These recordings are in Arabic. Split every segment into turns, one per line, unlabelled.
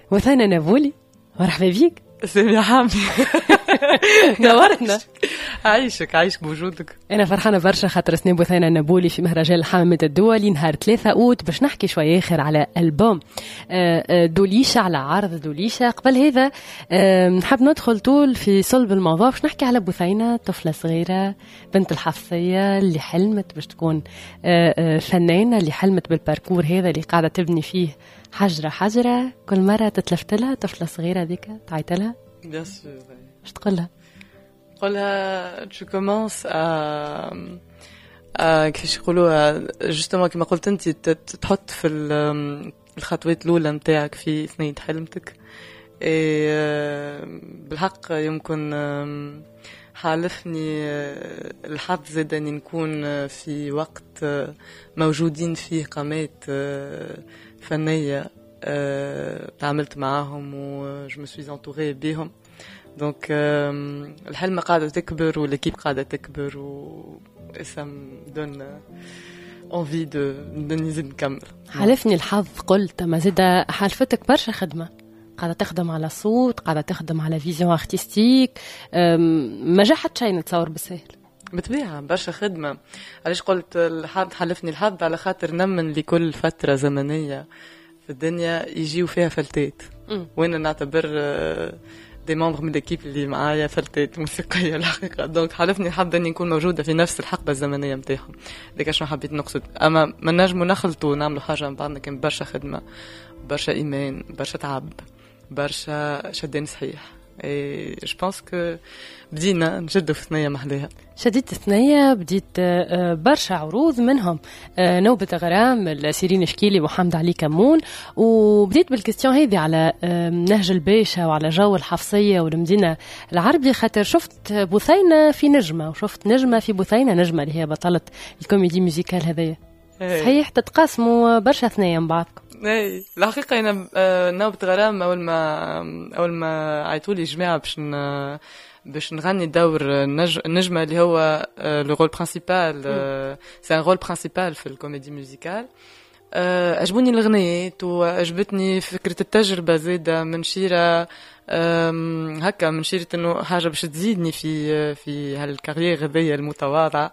وثينة نابولي، مرحبا بيك.
سامي حامي.
نورتنا.
عايشك بوجودك.
أنا فرحانة برشا خاطر سنين بوثينة نابولي في مهرجان الحامد الدولي نهار 3 أوت باش نحكي شوية آخر على ألبوم دوليشة، على عرض دوليشة. قبل هذا نحب ندخل طول في صلب الموضوع باش نحكي على بوثينة، طفلة صغيرة بنت الحفصية اللي حلمت باش تكون فنانة، اللي حلمت بالباركور هذا اللي قاعدة تبني فيه حجرة كل مرة تتلفت لها طفلة صغيرة ذيك تعيط لها.
Bien sûr.
اش تقول لها؟
tu commences à كيفاش يقولوا justement كما قلت انت تحط في الخطوات الأولى نتاعك في ثنية حلمتك. بالحق يمكن حالفني الحظ زاد أني نكون في وقت موجودين فيه قامات فنية تعاملت معاهم و je me suis entourée بيهم. دونك الحلمة قاعدة تكبر والكيب قاعدة تكبر و ça me donne envie de نزيد نكمل.
حالفني الحظ قلت، ما زاد حالفتك برشا خدمة، قاعدة تخدم على صوت، قاعدة تخدم على فيزيون ارتستيك، ما جا حتى شيء نتصور بالسهل.
بطبيعة برشا خدمة. علاش قلت الحظ حالفني الحظ؟ على خاطر نمن لكل فترة زمنية في الدنيا يجيو فيها فلتات، وانا نعتبر دي ممبر من ليكيب اللي معايا فلتات موسيقية الحقيقة. دونك حالفني الحظ اني نكون موجودة في نفس الحقبة الزمنية متاعهم. ديك شنو حبيت نقصد، اما ما نجمو نخلطوا نعملوا حاجة من بعضنا. كان برشا خدمة، برشا ايمان، برشا تعب، برشا شدين صحيح. اي جو بونس كو بدينا نجدوا في ثنية محلاها.
شديت ثنية، بديت برشا عروض منهم نوبة غرام سيرين شكيلي وحمد علي كمون، وبديت بالكستيون هذه على نهج الباشا وعلى جو الحفصية والمدينة العربية، خاطر شفت بوثينة في نجمة، وشفت نجمة في بوثينة نجمة اللي هي بطلة الكوميدي ميوزيكال هذية. صحيح تتقاسموا برشا ثنية من بعضكم.
اي الحقيقة أنا نوبة غرام أول ما عيطولي جماعة باش نغني دور النجمة اللي هو لو رول برينسيبال، سي ان رول برينسيبال في الكوميدي ميوزيكال. عجبوني الغنيات وعجبتني فكرة التجربة زيادة من شيرة هكا، من شيرة إنه حاجة باش تزيدني في هالكارير هذية المتواضعة.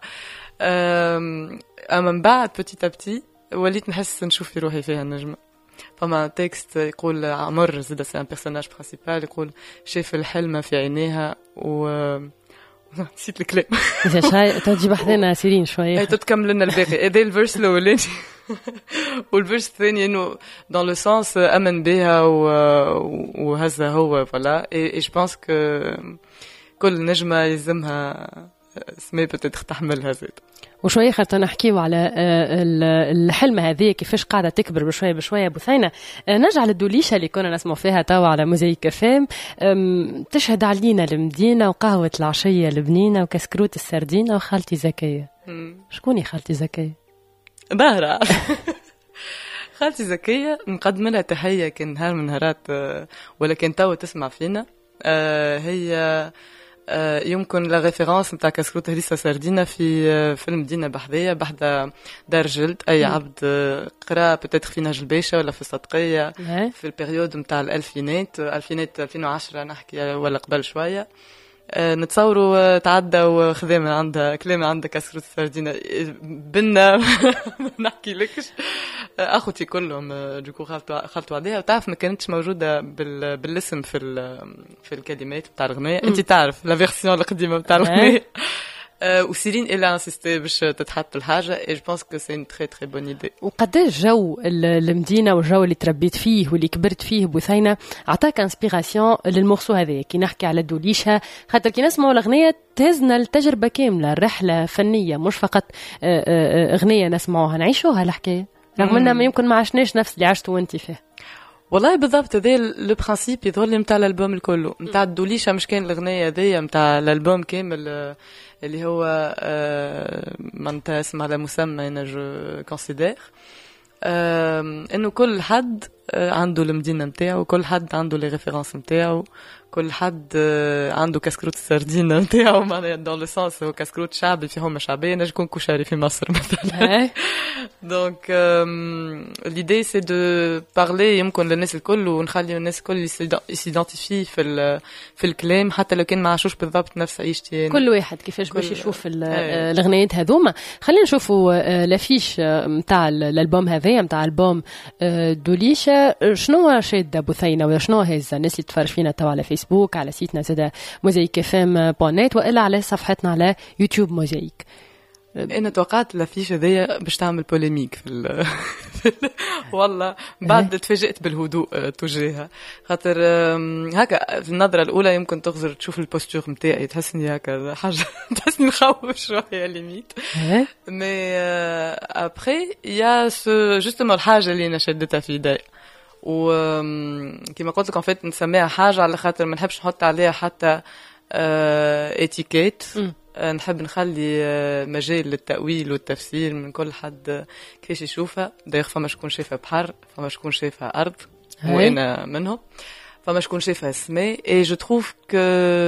أما من بعد بتي تابتي وليت نشوف في روحي فيها النجمة. فما تكست يقول عمر زيدا سي ان بيرسوناج برينسيبال، يقول شاف الحلمة في عينيها و نسيت الكلام.
إذا شاي تجي بحثنا سيرين شوية.
تكمل لنا الباقي. هذا الفيرس الأولاني والفيرس الثاني إنه dans le sens أمن بها وهذا هو فلا. et je pense que كل نجمة يلزمها سمي بتدخل تحملها زيد.
وشوية خلطنا نحكيو على الحلم هذه كيفاش قاعدة تكبر بشوية بشوية. بوثينة نرجع للدوليشة اللي كنا نسمع فيها توا على موزايك فام، تشهد علينا المدينة وقهوة العشية البنينة وكسكروت السردينة وخالتي زكية. شكوني خالتي زكية؟
باهرة. خالتي زكية نقدم لها تحية، كان نهار من نهارات ولا كان توا تسمع فينا. هي يمكن لا ريفيرونس نتاع كسكروت هريسة سردينة في فيلم دينا بحذية بحذا دار جلد. أي عبد قرأ بتاتر في نهج الباشا ولا في الصدقية في البريود نتاع الألفينات 2010 نحكي ولا قبل شوية. نتصوروا تعدى وخذا من عندها كلام عندها كسكروت السردينة بنا. نحكي لكش أخوتي كلهم دوكو خلطوا عليها، وتعرف ما كانتش موجودة بالاسم في الكلمات بتاع الغنية. انت تعرف لا فيرسيون القديمة بتاع الغنية. وسيرين إلا انسيستي باش تتحط الحاجة. et je pense que c'est une très très bonne idée.
وقداش جو المدينة والجو اللي تربيت فيه واللي كبرت فيه بوثينة عطاك انسبيراسيون للمورسو هذا كي نحكي على الدوليشة؟ خاطر كي نسمعوا الأغنية تهزنا التجربة كاملة، الرحلة فنية مش فقط أغنية نسمعوها نعيشوها الحكاية، رغم أننا ما يمكن ما عشناش نفس اللي عشتوا وانت فيه.
والله بالضبط هذا لو برينسيپ يظهر لي نتاع الالبوم الكل نتاع الدوليشة، مش كان الأغنية هذيا نتاع الالبوم كامل اللي هو منتهى اسم على مسمى. أنا جو كونسيدير إنه كل حد عنده المدينة متاعه، كل حد عنده لي ريفيرونس متاعه، كل حد عنده كاسكروت السردينة متاعه، معناها دون لو سونس هو كاسكروت شعبي في حومة شعبية، نجم يكون كشري في مصر مثلا. دونك l'idée c'est de parler يمكن للناس الكل، ونخلي الناس الكل يسيدنتيفي في الكلام حتى لو كان ما عاشوش بالضبط نفس عيشتي.
كل واحد كيفاش باش يشوف الغنيات هذوما. خلينا نشوفوا لافيش نتاع الالبوم هذايا نتاع البوم دوليشة. شنو شاد بثينة ولا شنو هزة الناس اللي تتفرج فينا توا على فيسبوك، على سيتنا زادا موزايك FM.net، والا على صفحتنا على يوتيوب موزايك؟
انا توقعت الافيش هذيا باش تعمل بوليميك والله بعد تفاجئت بالهدوء تجاهها، خاطر هكا في النظره الاولى يمكن تغزر تشوف البوستور نتاعي تحسني هكا حاجه تحسني نخوف شويه ليميت. مي ابري يا جوستومون الحاجه اللي انا شدتها في يدي، وكما قلت لكم فات نسميها حاجه على خاطر ما نحبش نحط عليها حتى اتيكيت. نحب نخلي مجال للتأويل والتفسير من كل حد كيفاش يشوفها. داير فما شكون شايفها بحر، فما شكون شايفها أرض وأنا منهم، فما شكون شايفها سماء. et je trouve que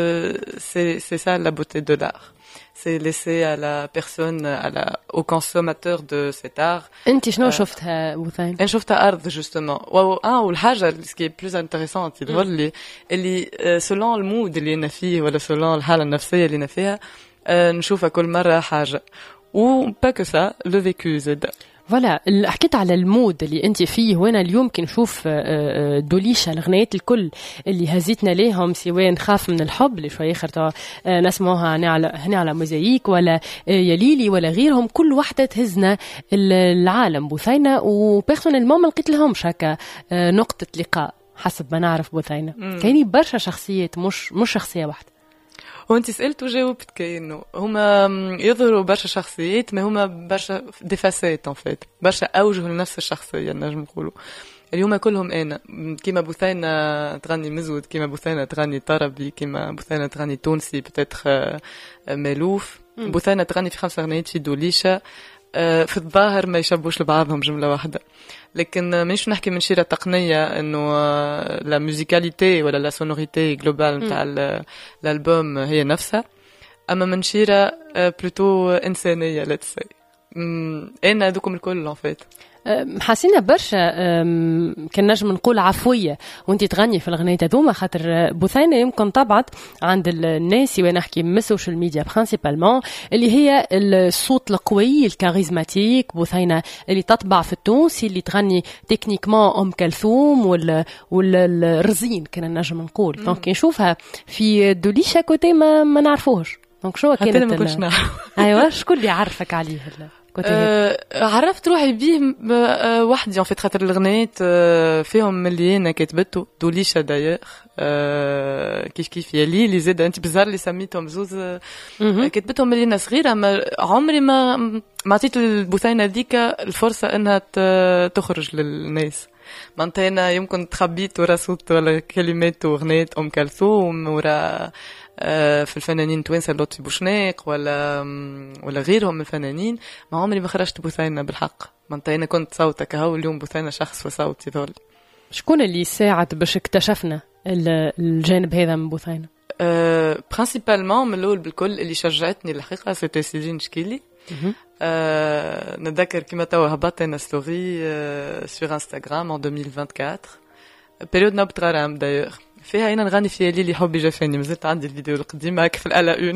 c'est ça la beauté de l'art, c'est laisser à la personne, au consommateur de cet art.
انت شنو شفتها بوثين؟
انا شفتها ارض جوستومون. والحاجه اللي بلوز انتريسونت يظهر لي اللي سولون المود اللي انا فيه ولا سولون الحاله النفسيه اللي انا فيها نشوفها كل مره حاجه. و با كو سا لو فيكو زاد.
فوالا حكيت على المود اللي انت فيه، وانا اليوم كي نشوف دوليشة الغنيات الكل اللي هزيتنا ليهم، سواء نخاف من الحب اللي شويه خرطه نسمعوها هنا على موزايك، ولا يا ليلي ولا غيرهم، كل واحده تهزنا العالم بوثينه. وبيرسونيلمون ما لقيت لهمش هكا نقطه لقاء حسب ما نعرف بوثينه. كاينين برشا شخصيات، مش شخصيه واحده.
وانت سألت وجاوبت كأنه هما يظهروا برشا شخصيات، ما هما برشا ديفاسات ان فيت، برشا اوجه لنفس الشخصيه نجم نقولوا. اليوم كلهم انا كيما بوثينة تغني مزود، كيما بوثينة تغني طربي، كيما بوثينة تغني تونسي بتاتخ مالوف، بوثينة تغني في 5 أغنيات في دوليشة. في الظاهر ما يشبوش لبعضهم جملة واحدة، لكن مانيش نحكي من شيرة تقنية انه لا ميوزيكاليتي ولا لا سونوريتي جلوبال نتاع الالبوم هي نفسها، اما من شيرة بلوتو انسانية لتسي. انا دوكم الكل ان فيت
حاسينا برشا كان نجم نقول عفويه وانت تغني في الغنيات هذوما، خاطر بوثينة يمكن طبعت عند الناس، وانا نحكي من السوشيال ميديا برينسيبالمون، اللي هي الصوت القوي الكاريزماتيك. بوثينة اللي تطبع في التونسي، اللي تغني تكنيكمون كلثوم والرزين كان نجم نقول. دونك نشوفها في دوليشة كوتي ما نعرفوهش. دونك شو كانت
حتى ما كنتش نعرف.
ايوه شكون اللي عرفك عليه
عرفت روحي بيه وحدي في خاطر الغنيات فيهم مليانة كتبته دوليشة داير كيف يا ليلي زاد انت بزار اللي سميتهم زوز كتبتهم مليانة صغيرة. ما عمري ما عطيت البوثينة ذيك الفرصة انها تخرج للناس. معناتها انا يمكن تخبيت ورا صوت ولا كلمات وغنيت كلثوم، ورا في الفنانين توانسة لطفي بوشناق ولا غيرهم من الفنانين. ما عمري ما خرجت بوثينة بالحق. معناتها انا كنت صوتك هو اليوم بوثينة شخص وصوتي ذول.
شكون اللي ساعد باش اكتشفنا الجانب هذا من بوثينة؟
برينسيبالمون من الاول بالكل اللي شجعتني الحقيقه سيتي سيزين شكيلي. نتذكر كيما توا هبطت انا ستوري سور انستغرام ان 2024 بيريود نبت غرام دايوغ، فيها انا نغني فيها ليلي حبي جفاني. مازلت عندي الفيديو القديم هاك في الألا اون.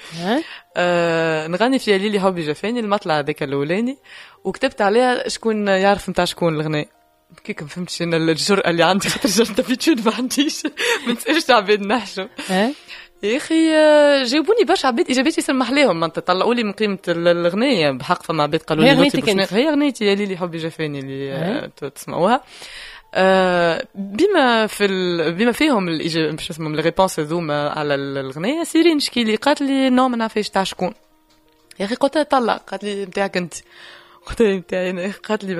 نغني فيها ليلي حبي جفاني المطلع هذاك الاولاني، وكتبت عليها شكون يعرف نتاع شكون الغناء. كيك ما فهمتش انا الجرأة اللي عندي، خاطر جرت فيتشود ما عنديش، ما نسالش عباد نحشو. يا اخي جاوبوني برشا عباد اجابات يسمح لهم، ما طلعوا لي من قيمه الغنيه بحق. فما عباد قالوا لي هي غنيتي يا ليلي حبي جفاني اللي تسمعوها. بما فيهم باش اسمهم الريبونس ذوما على الغنيه. سيرين شكيلي قالت لي نو ما نعرفش تاع شكون. يا اخي قلت لها طلع، قالت لي نتاعك انت. قلت لها نتاعي انا. قالت لي